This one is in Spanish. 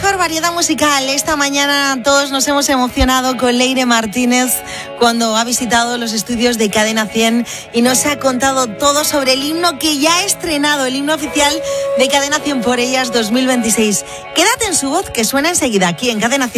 mejor variedad musical. Esta mañana todos nos hemos emocionado con Leire Martínez cuando ha visitado los estudios de Cadena 100 y nos ha contado todo sobre el himno que ya ha estrenado, el himno oficial de Cadena 100 por ellas 2026. Quédate en su voz, que suena enseguida aquí en Cadena 100.